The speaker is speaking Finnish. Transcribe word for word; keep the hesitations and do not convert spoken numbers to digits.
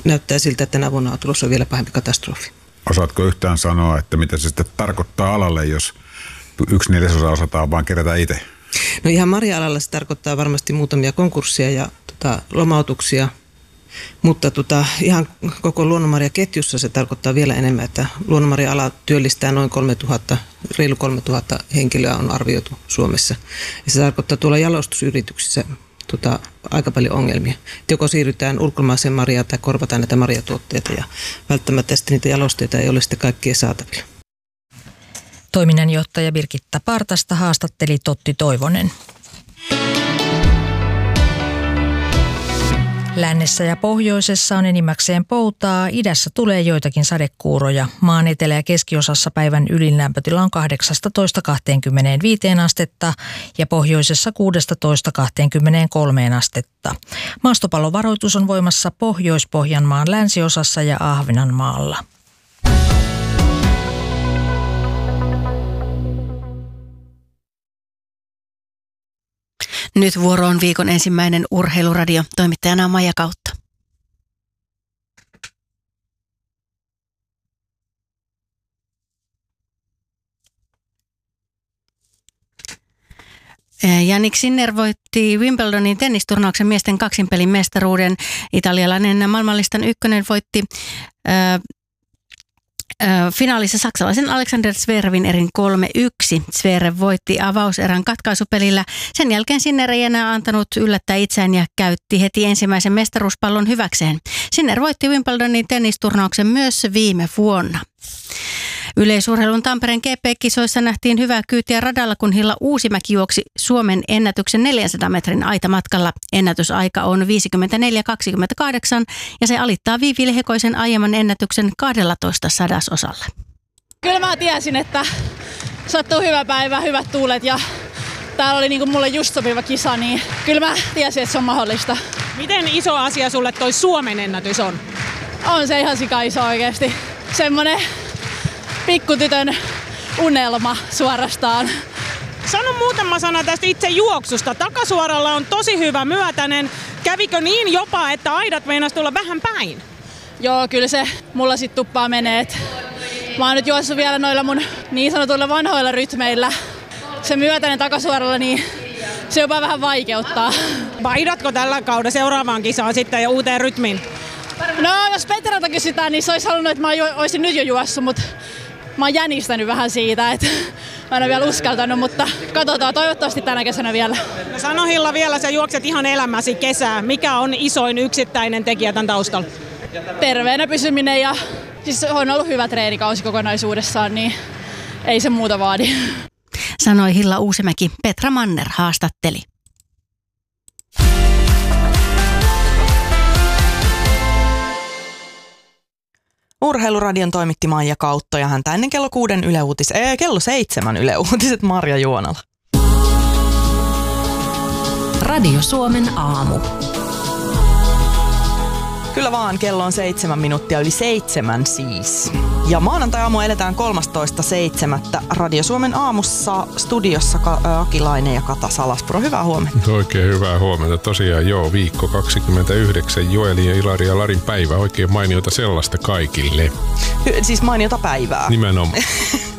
näyttää siltä, että tänä vuonna on tulossa vielä pahempi katastrofi. Osaatko yhtään sanoa, että mitä se sitten tarkoittaa alalle, jos yksi neljäsosa osataan vaan kerätä itse? No ihan marja-alalla se tarkoittaa varmasti muutamia konkursseja ja tota, lomautuksia, mutta tota, ihan koko luonnonmarjaketjussa se tarkoittaa vielä enemmän, että luonnonmarja-ala työllistää noin kolmetuhatta, reilu kolmetuhatta henkilöä on arvioitu Suomessa. Ja se tarkoittaa tuolla jalostusyrityksissä tota, aika paljon ongelmia. Et joko siirrytään ulkomaiseen marjaan tai korvataan näitä marjatuotteita ja välttämättä sitten niitä jalosteita ei ole sitten kaikkien saatavilla. Toiminnanjohtaja Birgitta Partasta haastatteli Totti Toivonen. Lännessä ja pohjoisessa on enimmäkseen poutaa, idässä tulee joitakin sadekuuroja. Maan etelä- ja keskiosassa päivän ylinlämpötila on kahdeksastatoista kahteenkymmeneenviiteen astetta ja pohjoisessa kuudestatoista kahteenkymmeneenkolmeen astetta. Maastopallovaroitus on voimassa Pohjois-Pohjanmaan länsiosassa ja Ahvenanmaalla. Nyt vuoro on viikon ensimmäinen urheiluradio. Toimittajana on Maija Kautta. Jannik Sinner voitti Wimbledonin tennisturnauksen miesten kaksinpelin mestaruuden. Italialainen maailmanlistan ykkönen voitti äh, finaalissa saksalaisen Alexander Zverevin erin kolme yksi. Zverev voitti avauserän katkaisupelillä. Sen jälkeen Sinner ei enää antanut yllättää itseään ja käytti heti ensimmäisen mestaruuspallon hyväkseen. Sinner voitti Wimbledonin tennisturnauksen myös viime vuonna. Yleisurheilun Tampereen G P-kisoissa nähtiin hyvää kyytiä radalla, kun Hilla Uusimäki juoksi Suomen ennätyksen neljänsadan metrin aitamatkalla. Ennätysaika on viisikymmentäneljä kaksikymmentäkahdeksan ja se alittaa Viivi Lehekoisen aiemman ennätyksen kaksitoista sadasosalla. Kyllä mä tiesin, että sattuu hyvä päivä, hyvät tuulet ja täällä oli niinku mulle just sopiva kisa, niin kyllä mä tiesin, että se on mahdollista. Miten iso asia sulle toi Suomen ennätys on? On se ihan sika iso oikeesti. Semmonen pikkutytön unelma suorastaan. Sano muutama sana tästä itse juoksusta. Takasuoralla on tosi hyvä myötäinen. Kävikö niin jopa, että aidat meinas tulla vähän päin? Joo, kyllä se mulla sit tuppaa menee. Et mä oon nyt juossut vielä noilla mun niin sanotuilla vanhoilla rytmeillä. Se myötäinen takasuoralla, niin se jopa vähän vaikeuttaa. Vaihdatko tällä kaudella seuraavaan kisaan sitten ja uuteen rytmiin? No, jos Petralta kysytään, niin se olisi halunnut, että mä olisin nyt jo juossut, mutta mä oon jänistänyt vähän siitä, että mä en ole vielä uskaltanut, mutta katsotaan toivottavasti tänä kesänä vielä. No sano Hilla vielä, sä juokset ihan elämäsi kesää. Mikä on isoin yksittäinen tekijä tämän taustalla? Terveenä pysyminen ja siis on ollut hyvä treenikausi kokonaisuudessaan, niin ei se muuta vaadi. Sanoi Hilla Uusimäki. Petra Manner haastatteli. Urheiluradion toimitti Maija Kautto ja häntä ennen kello kuuden Yle Uutis, ee, kello seitsemän Yle Uutiset Marja Juonala. Radio Suomen aamu. Kyllä vaan, kello on seitsemän minuuttia yli seitsemän siis. Ja maanantai-aamu eletään kolmastoista seitsemättä Radio Suomen aamussa studiossa Akilainen ja Kata Salaspuro. Hyvää huomenta. Oikein hyvää huomenta. Tosiaan joo, viikko kaksikymmentäyhdeksän, Joelin ja Ilari ja Larin päivä. Oikein mainiota sellaista kaikille. Siis mainiota päivää. Nimenomaan.